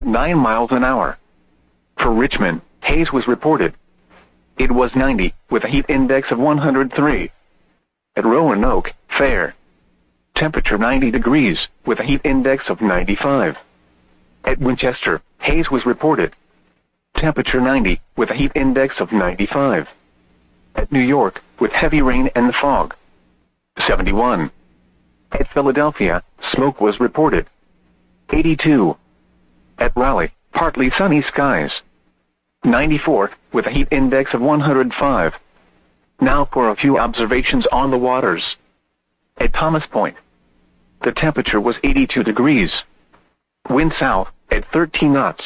9 miles an hour. For Richmond, haze was reported. It was 90, with a heat index of 103. At Roanoke, fair. Temperature 90 degrees, with a heat index of 95. At Winchester, haze was reported. Temperature 90, with a heat index of 95. At New York, with heavy rain and fog. 71. At Philadelphia, smoke was reported. 82. At Raleigh, partly sunny skies. 94, with a heat index of 105. Now for a few observations on the waters. At Thomas Point, the temperature was 82 degrees. Wind south, at 13 knots.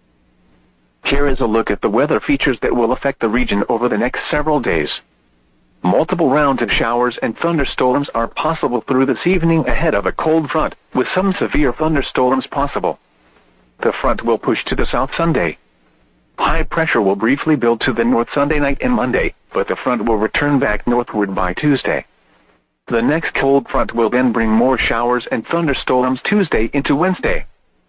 Here is a look at the weather features that will affect the region over the next several days. Multiple rounds of showers and thunderstorms are possible through this evening ahead of a cold front, with some severe thunderstorms possible. The front will push to the south Sunday. High pressure will briefly build to the north Sunday night and Monday, but the front will return back northward by Tuesday. The next cold front will then bring more showers and thunderstorms Tuesday into Wednesday.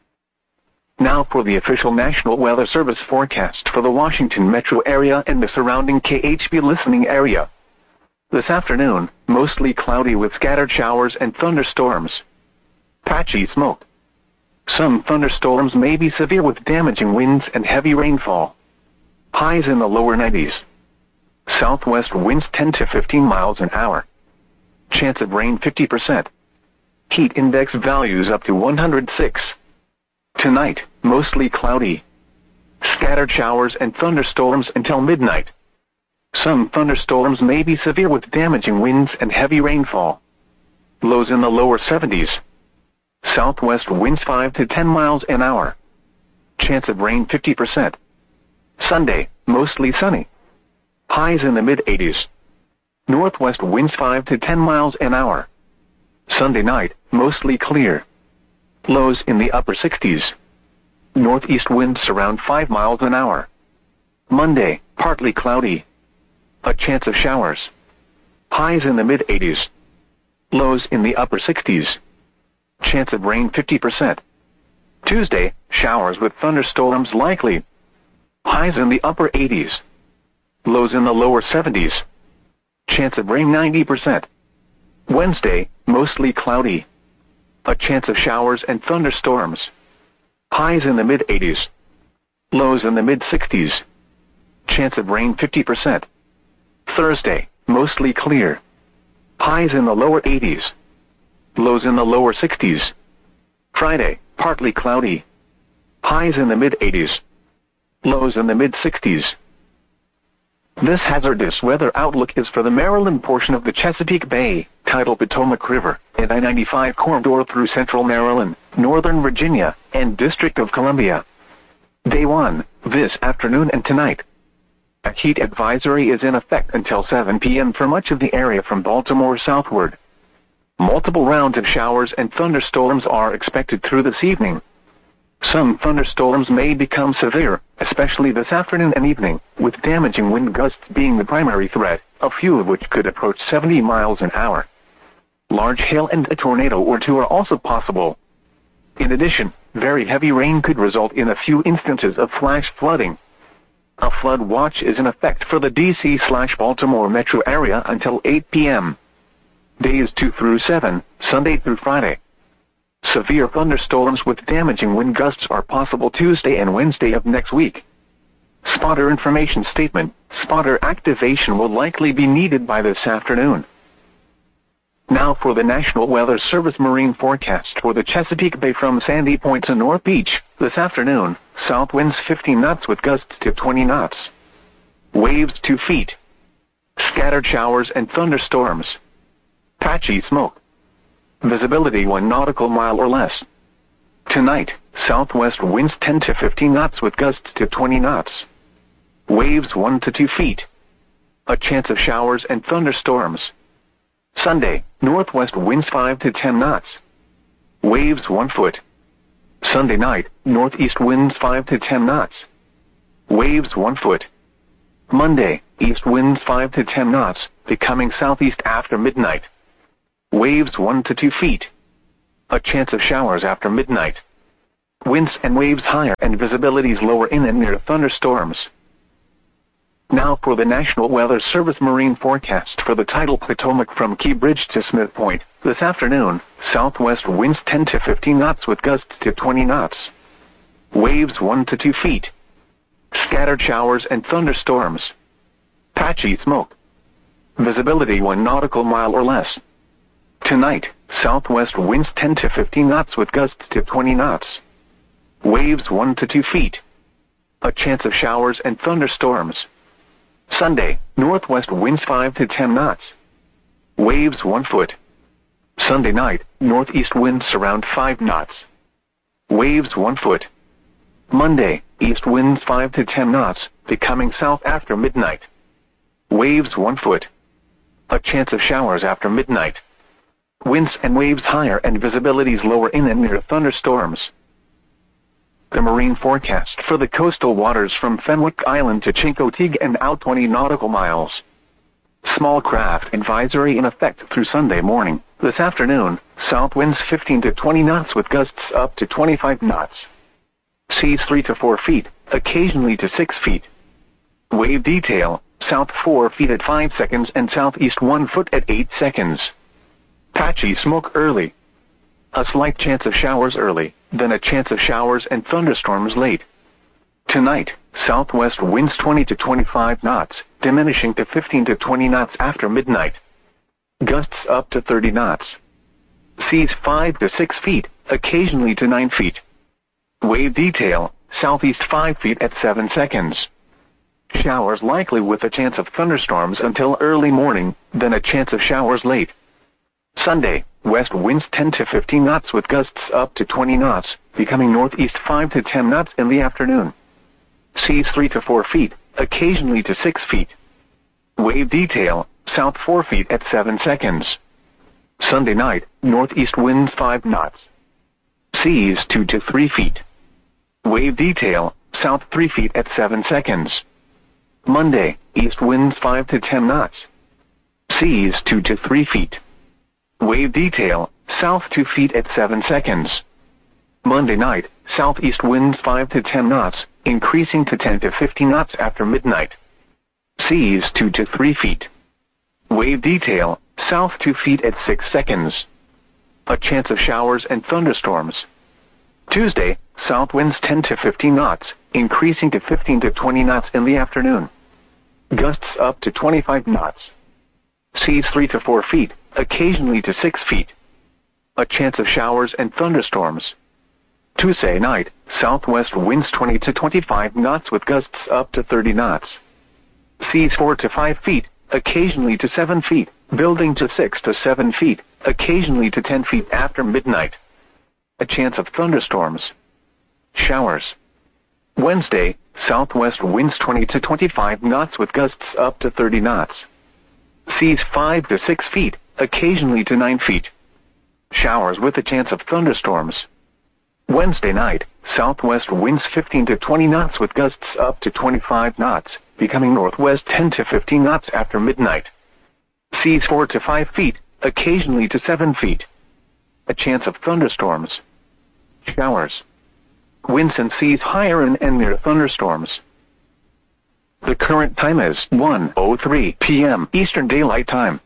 Now for the official National Weather Service forecast for the Washington metro area and the surrounding KHB listening area. This afternoon, mostly cloudy with scattered showers and thunderstorms. Patchy smoke. Some thunderstorms may be severe with damaging winds and heavy rainfall. Highs in the lower 90s. Southwest winds 10 to 15 miles an hour. Chance of rain 50%. Heat index values up to 106. Tonight, mostly cloudy. Scattered showers and thunderstorms until midnight. Some thunderstorms may be severe with damaging winds and heavy rainfall. Lows in the lower 70s. Southwest winds 5 to 10 miles an hour. Chance of rain 50%. Sunday, mostly sunny. Highs in the mid-80s. Northwest winds 5 to 10 miles an hour. Sunday night, mostly clear. Lows in the upper 60s. Northeast winds around 5 miles an hour. Monday, partly cloudy. A chance of showers. Highs in the mid-80s. Lows in the upper 60s. Chance of rain 50%. Tuesday, showers with thunderstorms likely. Highs in the upper 80s. Lows in the lower 70s. Chance of rain 90%. Wednesday, mostly cloudy. A chance of showers and thunderstorms. Highs in the mid-80s. Lows in the mid-60s. Chance of rain 50%. Thursday, mostly clear. Highs in the lower 80s. Lows in the lower 60s. Friday, partly cloudy. Highs in the mid-80s. Lows in the mid-60s. This hazardous weather outlook is for the Maryland portion of the Chesapeake Bay, tidal Potomac River, and I-95 corridor through central Maryland, northern Virginia, and District of Columbia. Day 1, this afternoon and tonight. A heat advisory is in effect until 7 p.m. for much of the area from Baltimore southward. Multiple rounds of showers and thunderstorms are expected through this evening. Some thunderstorms may become severe, especially this afternoon and evening, with damaging wind gusts being the primary threat, a few of which could approach 70 miles an hour. Large hail and a tornado or two are also possible. In addition, very heavy rain could result in a few instances of flash flooding. A flood watch is in effect for the D.C./Baltimore metro area until 8 p.m. Days 2 through 7, Sunday through Friday. Severe thunderstorms with damaging wind gusts are possible Tuesday and Wednesday of next week. Spotter information statement. Spotter activation will likely be needed by this afternoon. Now for the National Weather Service marine forecast for the Chesapeake Bay from Sandy Point to North Beach. This afternoon, south winds 15 knots with gusts to 20 knots. Waves 2 feet. Scattered showers and thunderstorms. Patchy smoke. Visibility 1 nautical mile or less. Tonight, southwest winds 10 to 15 knots with gusts to 20 knots. Waves 1 to 2 feet. A chance of showers and thunderstorms. Sunday, northwest winds 5 to 10 knots. Waves 1 foot. Sunday night, northeast winds 5 to 10 knots. Waves 1 foot. Monday, east winds 5 to 10 knots, becoming southeast after midnight. Waves 1 to 2 feet. A chance of showers after midnight. Winds and waves higher and visibilities lower in and near thunderstorms. Now for the National Weather Service marine forecast for the tidal Potomac from Key Bridge to Smith Point. This afternoon, southwest winds 10 to 15 knots with gusts to 20 knots. Waves 1 to 2 feet. Scattered showers and thunderstorms. Patchy smoke. Visibility 1 nautical mile or less. Tonight, southwest winds 10 to 15 knots with gusts to 20 knots. Waves 1 to 2 feet. A chance of showers and thunderstorms. Sunday, northwest winds 5 to 10 knots. Waves 1 foot. Sunday night, northeast winds around 5 knots. Waves 1 foot. Monday, east winds 5 to 10 knots, becoming south after midnight. Waves 1 foot. A chance of showers after midnight. Winds and waves higher and visibilities lower in and near thunderstorms. The marine forecast for the coastal waters from Fenwick Island to Chincoteague and out 20 nautical miles. Small craft advisory in effect through Sunday morning. This afternoon, south winds 15 to 20 knots with gusts up to 25 knots. Seas 3 to 4 feet, occasionally to 6 feet. Wave detail, south 4 feet at 5 seconds and southeast 1 foot at 8 seconds. Patchy smoke early. A slight chance of showers early, then a chance of showers and thunderstorms late. Tonight, southwest winds 20 to 25 knots, diminishing to 15 to 20 knots after midnight. Gusts up to 30 knots. Seas 5 to 6 feet, occasionally to 9 feet. Wave detail, southeast 5 feet at 7 seconds. Showers likely with a chance of thunderstorms until early morning, then a chance of showers late. Sunday, west winds 10 to 15 knots with gusts up to 20 knots, becoming northeast 5 to 10 knots in the afternoon. Seas 3 to 4 feet, occasionally to 6 feet. Wave detail, south 4 feet at 7 seconds. Sunday night, northeast winds 5 knots. Seas 2 to 3 feet. Wave detail, south 3 feet at 7 seconds. Monday, east winds 5 to 10 knots. Seas 2 to 3 feet. Wave detail, south 2 feet at 7 seconds. Monday night, southeast winds 5 to 10 knots, increasing to 10 to 15 knots after midnight. Seas 2 to 3 feet. Wave detail, south 2 feet at 6 seconds. A chance of showers and thunderstorms. Tuesday, south winds 10 to 15 knots, increasing to 15 to 20 knots in the afternoon. Gusts up to 25 knots. Seas 3 to 4 feet, occasionally to 6 feet. A chance of showers and thunderstorms. Tuesday night, southwest winds 20 to 25 knots with gusts up to 30 knots. Seas 4 to 5 feet, occasionally to 7 feet, building to 6 to 7 feet, occasionally to 10 feet after midnight. A chance of thunderstorms. Showers. Wednesday, southwest winds 20 to 25 knots with gusts up to 30 knots. Seas 5 to 6 feet, occasionally to 9 feet. Showers with a chance of thunderstorms. Wednesday night, southwest winds 15 to 20 knots with gusts up to 25 knots, becoming northwest 10 to 15 knots after midnight. Seas 4 to 5 feet, occasionally to 7 feet. A chance of thunderstorms. Showers. Winds and seas higher in and near thunderstorms. The current time is 1:03 p.m. Eastern Daylight Time.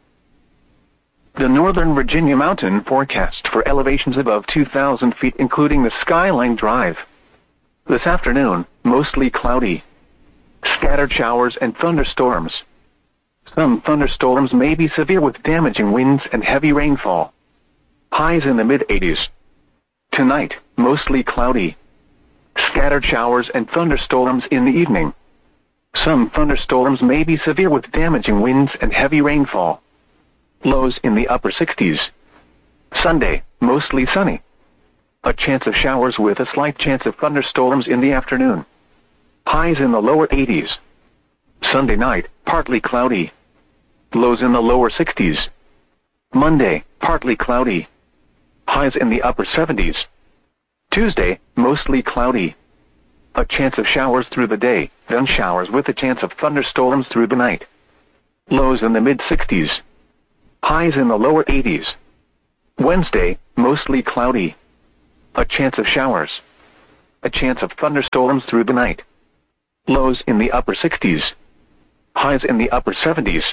The Northern Virginia Mountain forecast for elevations above 2,000 feet including the Skyline Drive. This afternoon, mostly cloudy. Scattered showers and thunderstorms. Some thunderstorms may be severe with damaging winds and heavy rainfall. Highs in the mid-80s. Tonight, mostly cloudy. Scattered showers and thunderstorms in the evening. Some thunderstorms may be severe with damaging winds and heavy rainfall. Lows in the upper 60s. Sunday, mostly sunny. A chance of showers with a slight chance of thunderstorms in the afternoon. Highs in the lower 80s. Sunday night, partly cloudy. Lows in the lower 60s. Monday, partly cloudy. Highs in the upper 70s. Tuesday, mostly cloudy. A chance of showers through the day, then showers with a chance of thunderstorms through the night. Lows in the mid-60s. Highs in the lower 80s. Wednesday, mostly cloudy. A chance of showers. a chance of thunderstorms through the night. Lows in the upper 60s. Highs in the upper 70s.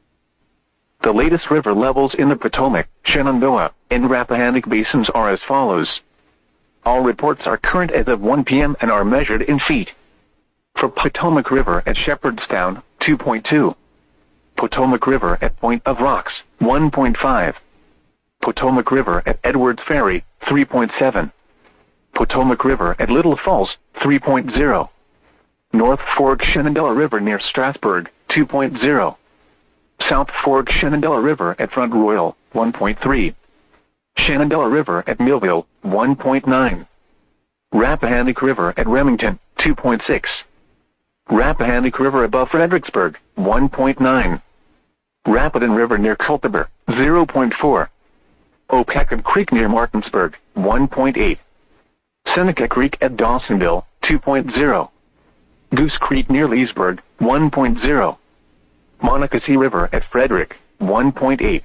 The latest river levels in the Potomac, Shenandoah, and Rappahannock basins are as follows. All reports are current as of 1 p.m. and are measured in feet. For Potomac River at Shepherdstown, 2.2. Potomac River at Point of Rocks, 1.5. Potomac River at Edwards Ferry, 3.7. Potomac River at Little Falls, 3.0. North Fork Shenandoah River near Strasburg, 2.0. South Fork Shenandoah River at Front Royal, 1.3. Shenandoah River at Millville, 1.9. Rappahannock River at Remington, 2.6. Rappahannock River above Fredericksburg, 1.9. Rapidan River near Culpeper, 0.4. Opacum Creek near Martinsburg, 1.8. Seneca Creek at Dawsonville, 2.0. Goose Creek near Leesburg, 1.0. Monocacy River at Frederick, 1.8.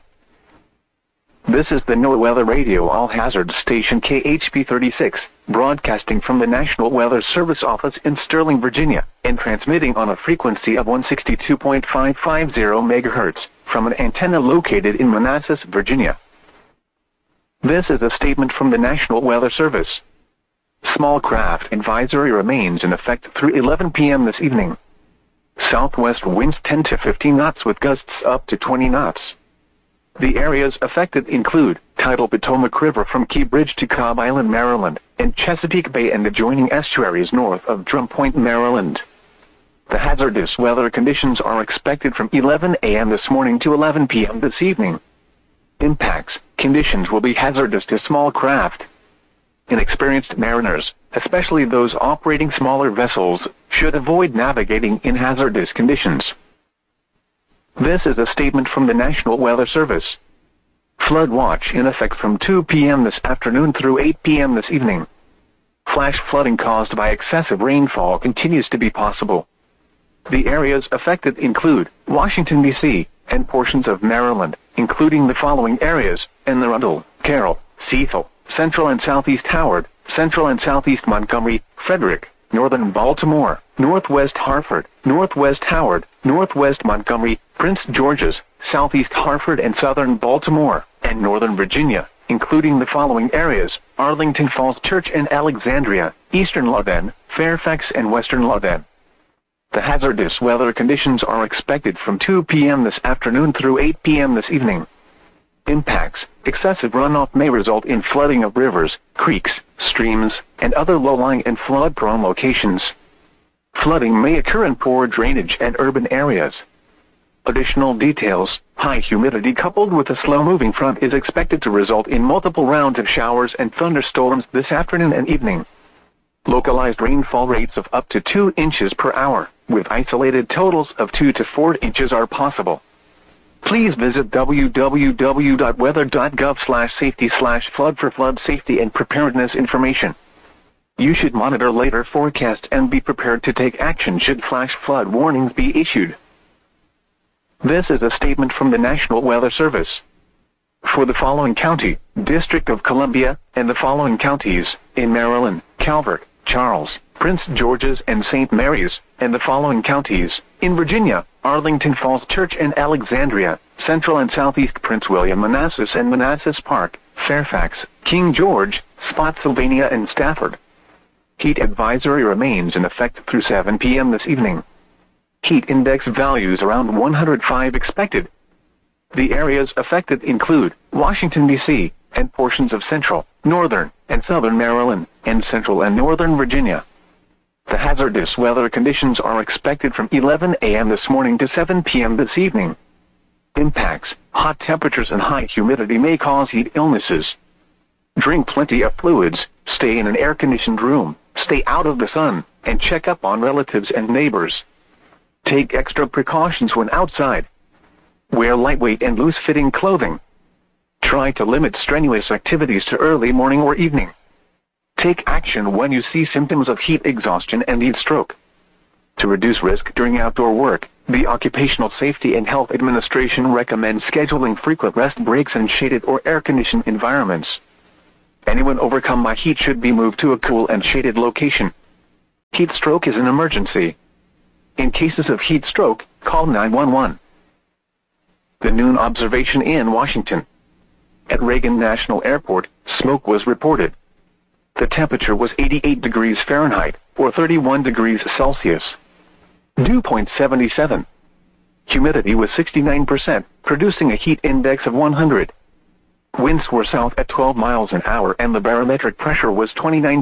This is the NOAA Weather Radio All Hazards Station KHP 36, broadcasting from the National Weather Service office in Sterling, Virginia, and transmitting on a frequency of 162.550 MHz from an antenna located in Manassas, Virginia. This is a statement from the National Weather Service. Small craft advisory remains in effect through 11 p.m. this evening. Southwest winds 10 to 15 knots with gusts up to 20 knots. The areas affected include tidal Potomac River from Key Bridge to Cobb Island, Maryland, and Chesapeake Bay and adjoining estuaries north of Drum Point, Maryland. The hazardous weather conditions are expected from 11 a.m. this morning to 11 p.m. this evening. Impacts: conditions will be hazardous to small craft. Inexperienced mariners, especially those operating smaller vessels, should avoid navigating in hazardous conditions. This is a statement from the National Weather Service. Flood watch in effect from 2 p.m. this afternoon through 8 p.m. this evening. Flash flooding caused by excessive rainfall continues to be possible. The areas affected include Washington, D.C., and portions of Maryland, including the following areas: Anne Arundel, Carroll, Cecil, Central and Southeast Howard, Central and Southeast Montgomery, Frederick, Northern Baltimore, Northwest Hartford, Northwest Howard, Northwest Montgomery, Prince George's, Southeast Hartford and Southern Baltimore, and Northern Virginia, including the following areas: Arlington Falls Church and Alexandria, Eastern Loudoun, Fairfax and Western Loudoun. The hazardous weather conditions are expected from 2 p.m. this afternoon through 8 p.m. this evening. Impacts: excessive runoff may result in flooding of rivers, creeks, streams, and other low-lying and flood-prone locations. Flooding may occur in poor drainage and urban areas. Additional details: high humidity coupled with a slow-moving front is expected to result in multiple rounds of showers and thunderstorms this afternoon and evening. Localized rainfall rates of up to 2 inches per hour, with isolated totals of 2 to 4 inches are possible. Please visit www.weather.gov/safety/flood for flood safety and preparedness information. You should monitor later forecasts and be prepared to take action should flash flood warnings be issued. This is a statement from the National Weather Service. For the following county, District of Columbia, and the following counties, in Maryland, Calvert, Charles, Prince George's and St. Mary's, and the following counties, in Virginia, Arlington Falls Church and Alexandria, Central and Southeast Prince William, Manassas and Manassas Park, Fairfax, King George, Spotsylvania and Stafford. Heat advisory remains in effect through 7 p.m. this evening. Heat index values around 105 expected. The areas affected include Washington, D.C., and portions of central, northern, and southern Maryland, and central and northern Virginia. The hazardous weather conditions are expected from 11 a.m. this morning to 7 p.m. this evening. Impacts: hot temperatures and high humidity may cause heat illnesses. Drink plenty of fluids, stay in an air-conditioned room, stay out of the sun, and check up on relatives and neighbors. Take extra precautions when outside. Wear lightweight and loose-fitting clothing. Try to limit strenuous activities to early morning or evening. Take action when you see symptoms of heat exhaustion and heat stroke. To reduce risk during outdoor work, the Occupational Safety and Health Administration recommends scheduling frequent rest breaks in shaded or air-conditioned environments. Anyone overcome by heat should be moved to a cool and shaded location. Heat stroke is an emergency. In cases of heat stroke, call 911. The noon observation in Washington. At Reagan National Airport, smoke was reported. The temperature was 88 degrees Fahrenheit, or 31 degrees Celsius. Dew point 77. Humidity was 69%, producing a heat index of 100. Winds were south at 12 miles an hour and the barometric pressure was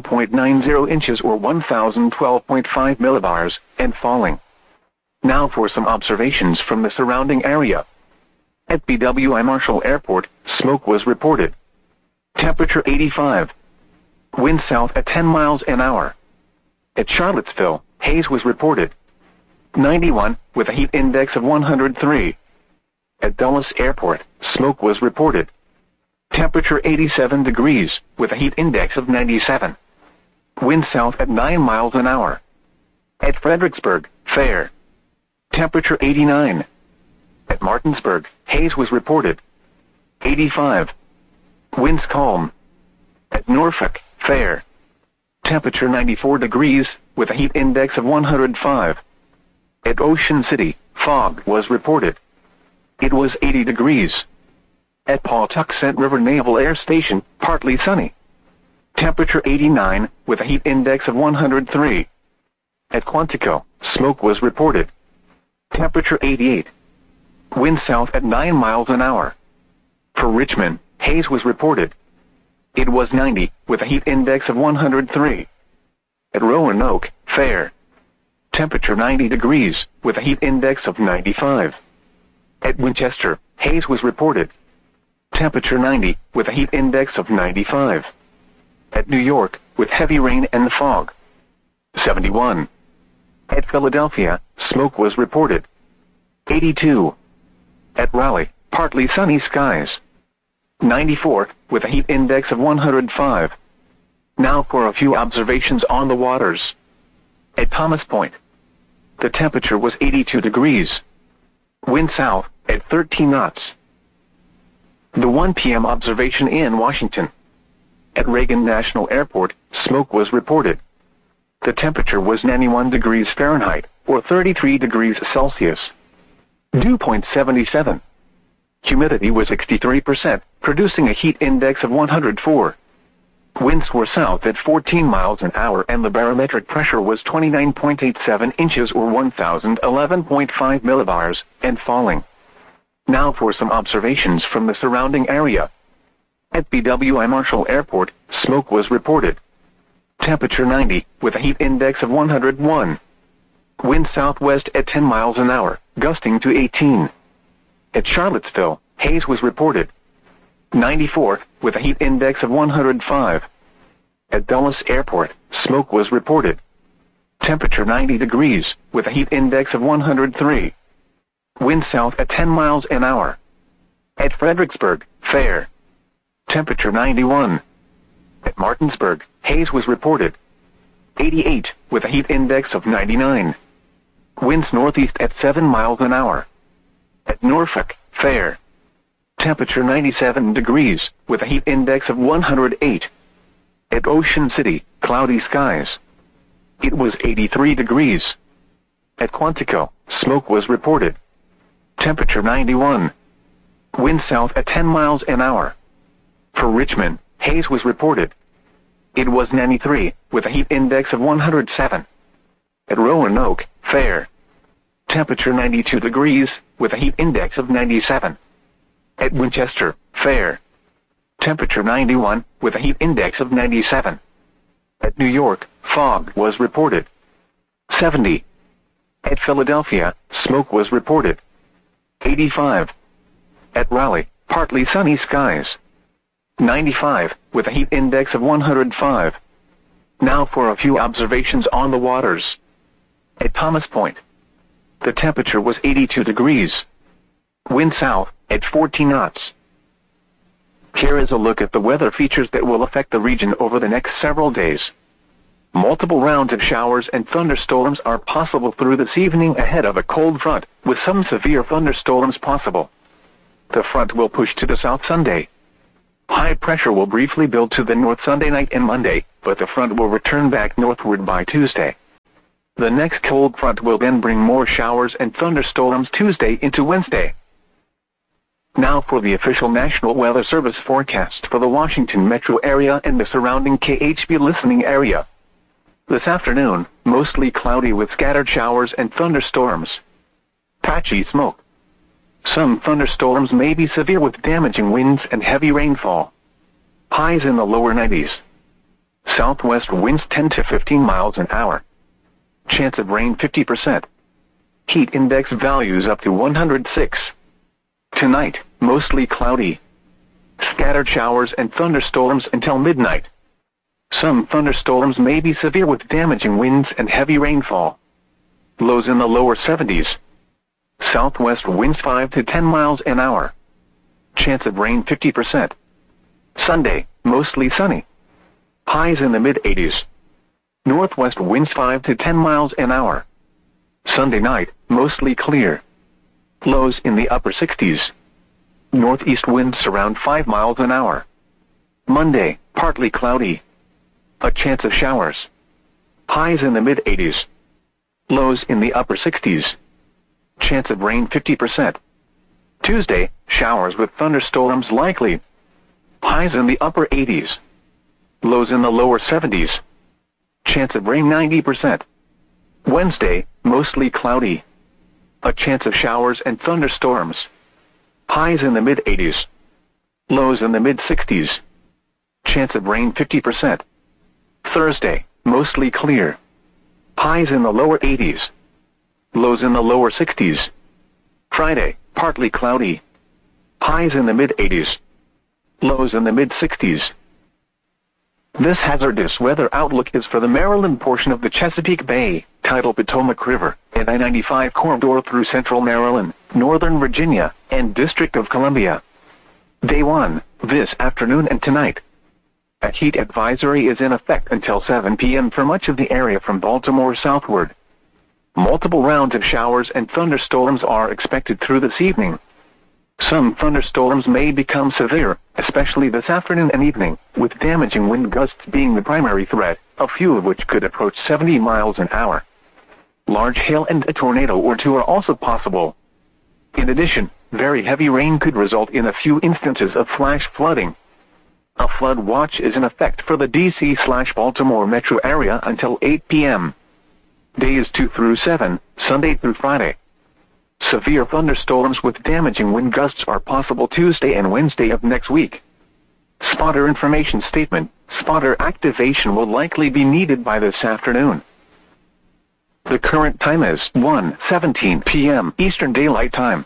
29.90 inches or 1012.5 millibars, and falling. Now for some observations from the surrounding area. At BWI Marshall Airport, smoke was reported. Temperature 85. Wind south at 10 miles an hour. At Charlottesville, haze was reported. 91, with a heat index of 103. At Dulles Airport, smoke was reported. Temperature 87 degrees, with a heat index of 97. Wind south at 9 miles an hour. At Fredericksburg, fair. Temperature 89. At Martinsburg, haze was reported. 85. Winds calm. At Norfolk, fair. Temperature 94 degrees, with a heat index of 105. At Ocean City, fog was reported. It was 80 degrees. At Pawtuxet River Naval Air Station, partly sunny. Temperature 89, with a heat index of 103. At Quantico, smoke was reported. Temperature 88. Wind south at 9 miles an hour. For Richmond, haze was reported. It was 90, with a heat index of 103. At Roanoke, fair. Temperature 90 degrees, with a heat index of 95. At Winchester, haze was reported. Temperature 90, with a heat index of 95. At New York, with heavy rain and fog. 71. At Philadelphia, smoke was reported. 82. At Raleigh, partly sunny skies. 94, with a heat index of 105. Now for a few observations on the waters. At Thomas Point, the temperature was 82 degrees. Wind south at 13 knots. The 1 p.m. observation in Washington. At Reagan National Airport, smoke was reported. The temperature was 91 degrees Fahrenheit, or 33 degrees Celsius. Dew point 77. Humidity was 63%, producing a heat index of 104. Winds were south at 14 miles an hour and the barometric pressure was 29.87 inches or 1011.5 millibars, and falling. Now for some observations from the surrounding area. At BWI Marshall Airport, smoke was reported. Temperature 90, with a heat index of 101. Wind southwest at 10 miles an hour, gusting to 18. At Charlottesville, haze was reported. 94, with a heat index of 105. At Dulles Airport, smoke was reported. Temperature 90 degrees, with a heat index of 103. Wind south at 10 miles an hour. At Fredericksburg, fair. Temperature 91. At Martinsburg, haze was reported. 88, with a heat index of 99. Winds northeast at 7 miles an hour. At Norfolk, fair. Temperature 97 degrees, with a heat index of 108. At Ocean City, cloudy skies. It was 83 degrees. At Quantico, smoke was reported. Temperature 91. Wind south at 10 miles an hour. For Richmond, haze was reported. It was 93, with a heat index of 107. At Roanoke, fair. Temperature 92 degrees, with a heat index of 97. At Winchester, fair. Temperature 91, with a heat index of 97. At New York, fog was reported. 70. At Philadelphia, smoke was reported. 85. At Raleigh, partly sunny skies. 95, with a heat index of 105. Now for a few observations on the waters. At Thomas Point, the temperature was 82 degrees. Wind south at 14 knots. Here is a look at the weather features that will affect the region over the next several days. Multiple rounds of showers and thunderstorms are possible through this evening ahead of a cold front, with some severe thunderstorms possible. The front will push to the south Sunday. High pressure will briefly build to the north Sunday night and Monday, but the front will return back northward by Tuesday. The next cold front will then bring more showers and thunderstorms Tuesday into Wednesday. Now for the official National Weather Service forecast for the Washington metro area and the surrounding KHB listening area. This afternoon, mostly cloudy with scattered showers and thunderstorms. Patchy smoke. Some thunderstorms may be severe with damaging winds and heavy rainfall. Highs in the lower 90s. Southwest winds 10 to 15 miles an hour. Chance of rain 50%. Heat index values up to 106. Tonight, mostly cloudy. Scattered showers and thunderstorms until midnight. Some thunderstorms may be severe with damaging winds and heavy rainfall. Lows in the lower 70s. Southwest winds 5 to 10 miles an hour. Chance of rain 50%. Sunday, mostly sunny. Highs in the mid-80s. Northwest winds 5 to 10 miles an hour. Sunday night, mostly clear. Lows in the upper 60s. Northeast winds around 5 miles an hour. Monday, partly cloudy. A chance of showers. Highs in the mid-80s. Lows in the upper 60s. Chance of rain 50%. Tuesday, showers with thunderstorms likely. Highs in the upper 80s. Lows in the lower 70s. Chance of rain 90%. Wednesday, mostly cloudy. A chance of showers and thunderstorms. Highs in the mid-80s. Lows in the mid-60s. Chance of rain 50%. Thursday, mostly clear. Highs in the lower 80s. Lows in the lower 60s. Friday, partly cloudy. Highs in the mid-80s. Lows in the mid-60s. This hazardous weather outlook is for the Maryland portion of the Chesapeake Bay, tidal Potomac River, and I-95 corridor through central Maryland, northern Virginia, and District of Columbia. Day 1, this afternoon and tonight. A heat advisory is in effect until 7 p.m. for much of the area from Baltimore southward. Multiple rounds of showers and thunderstorms are expected through this evening. Some thunderstorms may become severe, especially this afternoon and evening, with damaging wind gusts being the primary threat, a few of which could approach 70 miles an hour. Large hail and a tornado or two are also possible. In addition, very heavy rain could result in a few instances of flash flooding. A flood watch is in effect for the D.C./Baltimore metro area until 8 p.m. Days 2 through 7, Sunday through Friday. Severe thunderstorms with damaging wind gusts are possible Tuesday and Wednesday of next week. Spotter information statement. Spotter activation will likely be needed by this afternoon. The current time is 1:17 p.m. Eastern Daylight Time.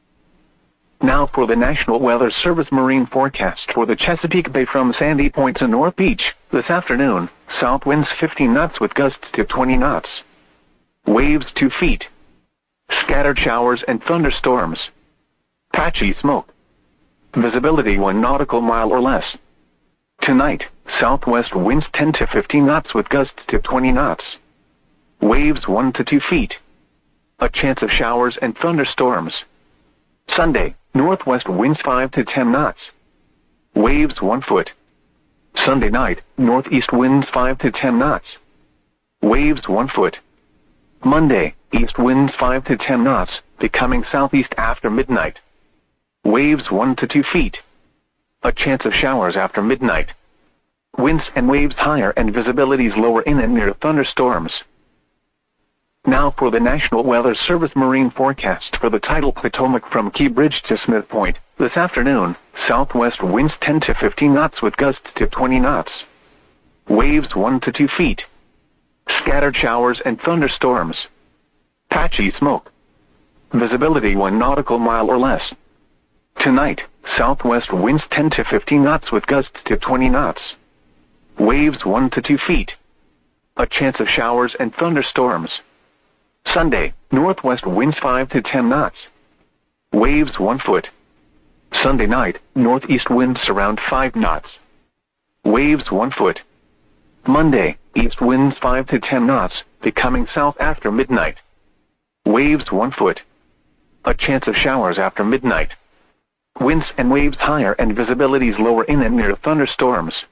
Now for the National Weather Service marine forecast for the Chesapeake Bay from Sandy Point to North Beach. This afternoon, south winds 15 knots with gusts to 20 knots. Waves 2 feet. Scattered showers and thunderstorms. Patchy smoke. Visibility 1 nautical mile or less. Tonight, southwest winds 10 to 15 knots with gusts to 20 knots. Waves 1 to 2 feet. A chance of showers and thunderstorms. Sunday, northwest winds 5 to 10 knots. Waves 1 foot. Sunday night, northeast winds 5 to 10 knots. Waves 1 foot. Monday, east winds 5 to 10 knots, becoming southeast after midnight. Waves 1 to 2 feet. A chance of showers after midnight. Winds and waves higher and visibilities lower in and near thunderstorms. Now for the National Weather Service marine forecast for the tidal Potomac from Key Bridge to Smith Point. This afternoon, southwest winds 10 to 15 knots with gusts to 20 knots. Waves 1 to 2 feet. Scattered showers and thunderstorms. Patchy smoke. Visibility 1 nautical mile or less. Tonight, southwest winds 10 to 15 knots with gusts to 20 knots. Waves 1 to 2 feet. A chance of showers and thunderstorms. Sunday, northwest winds 5 to 10 knots. Waves 1 foot. Sunday night, northeast winds around 5 knots. Waves 1 foot. Monday, east winds 5 to 10 knots, becoming south after midnight. Waves 1 foot. A chance of showers after midnight. Winds and waves higher and visibilities lower in and near thunderstorms.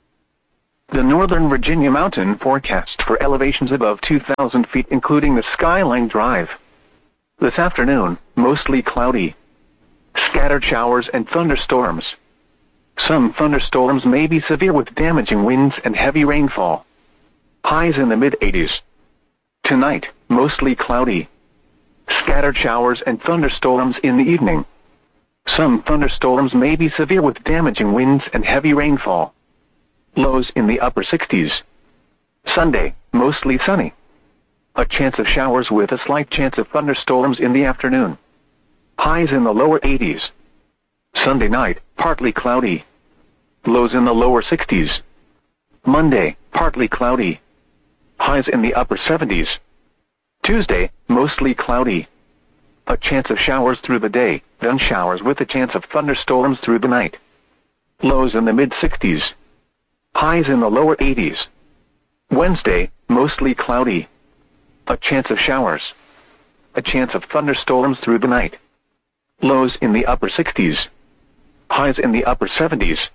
The Northern Virginia mountain forecast for elevations above 2,000 feet, including the Skyline Drive. This afternoon, mostly cloudy. Scattered showers and thunderstorms. Some thunderstorms may be severe with damaging winds and heavy rainfall. Highs in the mid-80s. Tonight, mostly cloudy. Scattered showers and thunderstorms in the evening. Some thunderstorms may be severe with damaging winds and heavy rainfall. Lows in the upper 60s. Sunday, mostly sunny. A chance of showers with a slight chance of thunderstorms in the afternoon. Highs in the lower 80s. Sunday night, partly cloudy. Lows in the lower 60s. Monday, partly cloudy. Highs in the upper 70s. Tuesday, mostly cloudy. A chance of showers through the day, then showers with a chance of thunderstorms through the night. Lows in the mid-60s. Highs in the lower 80s. Wednesday, mostly cloudy. A chance of showers. A chance of thunderstorms through the night. Lows in the upper 60s. Highs in the upper 70s.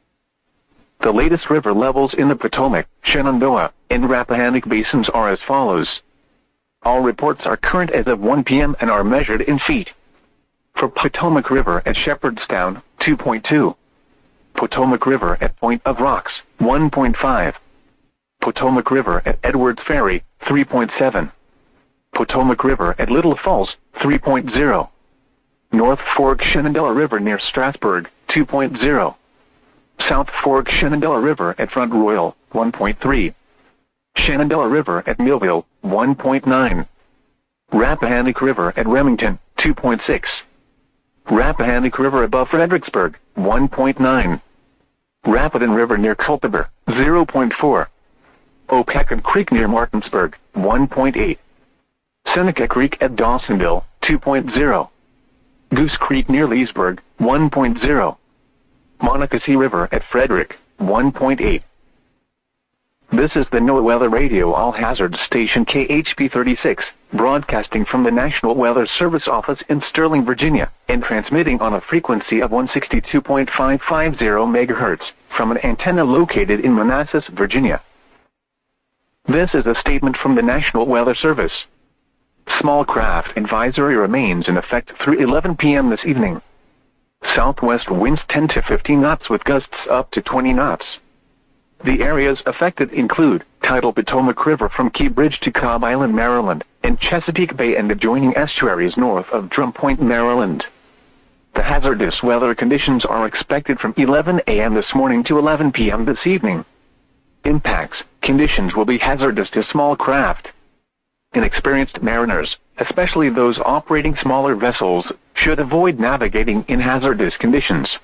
The latest river levels in the Potomac, Shenandoah, and Rappahannock basins are as follows. All reports are current as of 1 p.m. and are measured in feet. For Potomac River at Shepherdstown, 2.2. Potomac River at Point of Rocks, 1.5. Potomac River at Edwards Ferry, 3.7. Potomac River at Little Falls, 3.0. North Fork Shenandoah River near Strasburg, 2.0. South Fork Shenandoah River at Front Royal, 1.3. Shenandoah River at Millville, 1.9. Rappahannock River at Remington, 2.6. Rappahannock River above Fredericksburg, 1.9. Rapidan River near Culpeper, 0.4. Opecon Creek near Martinsburg, 1.8. Seneca Creek at Dawsonville, 2.0. Goose Creek near Leesburg, 1.0. Monocacy River at Frederick, 1.8. This is the NOAA Weather Radio All Hazards Station KHP 36, broadcasting from the National Weather Service office in Sterling, Virginia, and transmitting on a frequency of 162.550 MHz from an antenna located in Manassas, Virginia. This is a statement from the National Weather Service. Small craft advisory remains in effect through 11 p.m. this evening. Southwest winds 10 to 15 knots with gusts up to 20 knots. The areas affected include tidal Potomac River from Key Bridge to Cobb Island, Maryland, and Chesapeake Bay and adjoining estuaries north of Drum Point, Maryland. The hazardous weather conditions are expected from 11 a.m. this morning to 11 p.m. this evening. Impacts: conditions will be hazardous to small craft. Inexperienced mariners, especially those operating smaller vessels, should avoid navigating in hazardous conditions.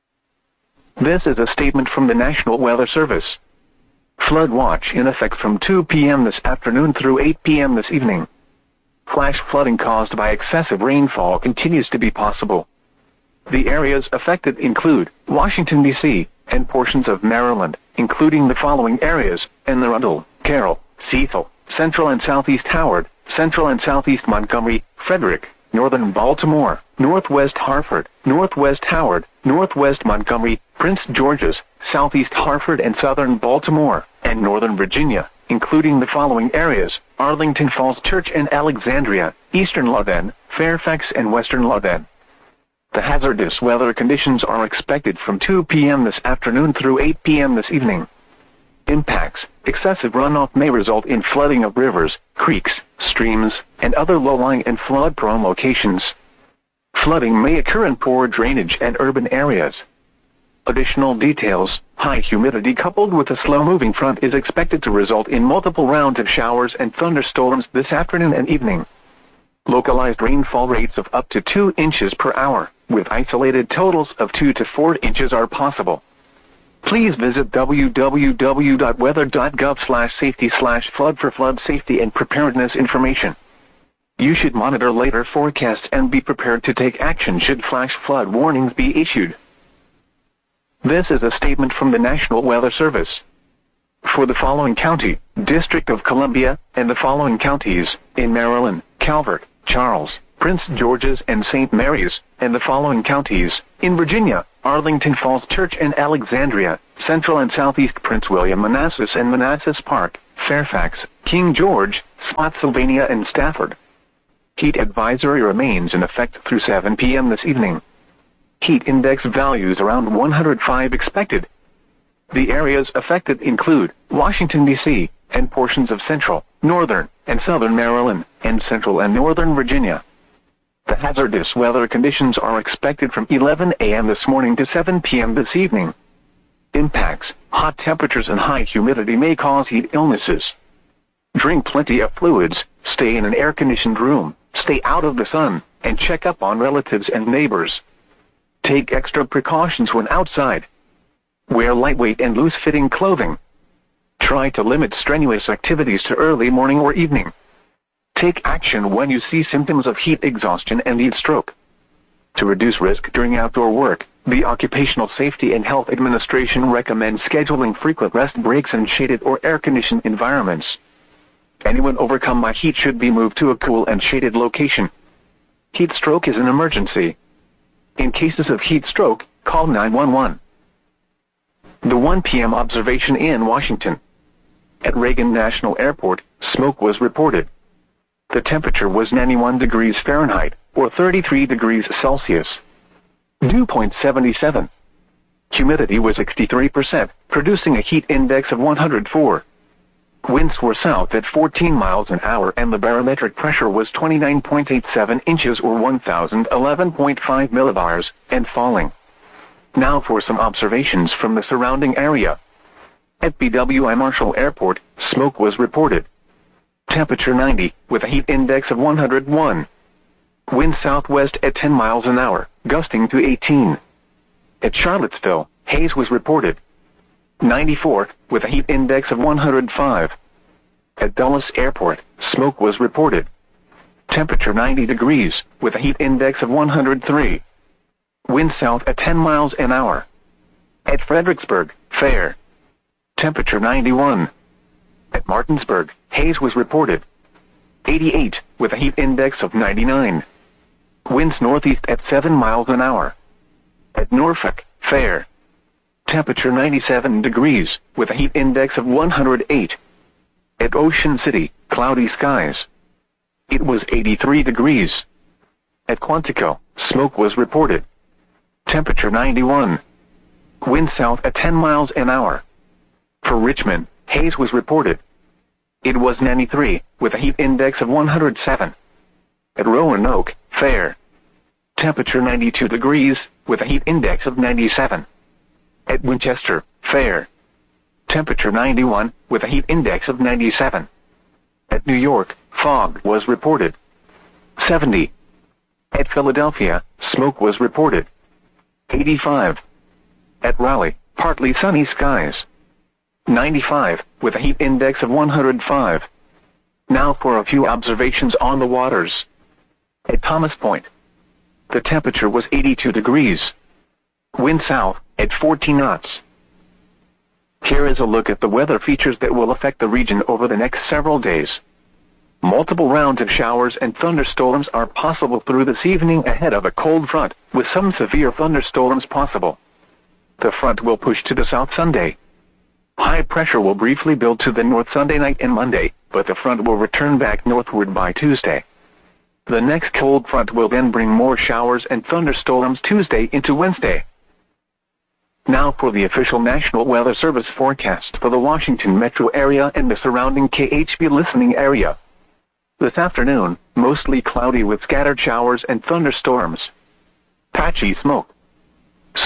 This is a statement from the National Weather Service. Flood watch in effect from 2 p.m. this afternoon through 8 p.m. this evening. Flash flooding caused by excessive rainfall continues to be possible. The areas affected include Washington, D.C., and portions of Maryland, including the following areas: Anne Arundel, Carroll, Cecil, Central and Southeast Howard, Central and Southeast Montgomery, Frederick, Northern Baltimore, Northwest Hartford, Northwest Howard, Northwest Montgomery, Prince George's, Southeast Hartford and Southern Baltimore, and Northern Virginia, including the following areas: Arlington Falls Church and Alexandria, Eastern Loudoun, Fairfax and Western Loudoun. The hazardous weather conditions are expected from 2 p.m. this afternoon through 8 p.m. this evening. Impacts: excessive runoff may result in flooding of rivers, creeks, streams, and other low-lying and flood-prone locations. Flooding may occur in poor drainage and urban areas. Additional details: high humidity coupled with a slow-moving front is expected to result in multiple rounds of showers and thunderstorms this afternoon and evening. Localized rainfall rates of up to 2 inches per hour, with isolated totals of 2 to 4 inches are possible. Please visit www.weather.gov/safety/flood for flood safety and preparedness information. You should monitor later forecasts and be prepared to take action should flash flood warnings be issued. This is a statement from the National Weather Service. For the following county, District of Columbia, and the following counties, in Maryland: Calvert, Charles, Prince George's and St. Mary's, and the following counties: in Virginia, Arlington Falls Church and Alexandria, Central and Southeast Prince William Manassas and Manassas Park, Fairfax, King George, Spotsylvania and Stafford. Heat advisory remains in effect through 7 p.m. this evening. Heat index values around 105 expected. The areas affected include Washington, D.C., and portions of central, northern, and southern Maryland, and central and northern Virginia. The hazardous weather conditions are expected from 11 a.m. this morning to 7 p.m. this evening. Impacts: hot temperatures and high humidity may cause heat illnesses. Drink plenty of fluids, stay in an air-conditioned room, stay out of the sun, and check up on relatives and neighbors. Take extra precautions when outside. Wear lightweight and loose-fitting clothing. Try to limit strenuous activities to early morning or evening. Take action when you see symptoms of heat exhaustion and heat stroke. To reduce risk during outdoor work, the Occupational Safety and Health Administration recommends scheduling frequent rest breaks in shaded or air-conditioned environments. Anyone overcome by heat should be moved to a cool and shaded location. Heat stroke is an emergency. In cases of heat stroke, call 911. The 1 p.m. observation in Washington. At Reagan National Airport, smoke was reported. The temperature was 91 degrees Fahrenheit, or 33 degrees Celsius. Dew point 77. Humidity was 63%, producing a heat index of 104. Winds were south at 14 miles an hour and the barometric pressure was 29.87 inches or 1011.5 millibars, and falling. Now for some observations from the surrounding area. At BWI Marshall Airport, smoke was reported. Temperature 90, with a heat index of 101. Wind southwest at 10 miles an hour, gusting to 18. At Charlottesville, haze was reported. 94, with a heat index of 105. At Dulles Airport, smoke was reported. Temperature 90 degrees, with a heat index of 103. Wind south at 10 miles an hour. At Fredericksburg, fair. Temperature 91. At Martinsburg, haze was reported. 88, with a heat index of 99. Winds northeast at 7 miles an hour. At Norfolk, fair. Temperature 97 degrees, with a heat index of 108. At Ocean City, cloudy skies. It was 83 degrees. At Quantico, smoke was reported. Temperature 91. Wind south at 10 miles an hour. For Richmond, haze was reported. It was 93, with a heat index of 107. At Roanoke, fair. Temperature 92 degrees, with a heat index of 97. At Winchester, fair. Temperature 91, with a heat index of 97. At New York, fog was reported. 70. At Philadelphia, smoke was reported. 85. At Raleigh, partly sunny skies. 95, with a heat index of 105. Now for a few observations on the waters. At Thomas Point, the temperature was 82 degrees. Wind south at 14 knots. Here is a look at the weather features that will affect the region over the next several days. Multiple rounds of showers and thunderstorms are possible through this evening ahead of a cold front, with some severe thunderstorms possible. The front will push to the south Sunday. High pressure will briefly build to the north Sunday night and Monday, but the front will return back northward by Tuesday. The next cold front will then bring more showers and thunderstorms Tuesday into Wednesday. Now for the official National Weather Service forecast for the Washington metro area and the surrounding KHB listening area. This afternoon, mostly cloudy with scattered showers and thunderstorms. Patchy smoke.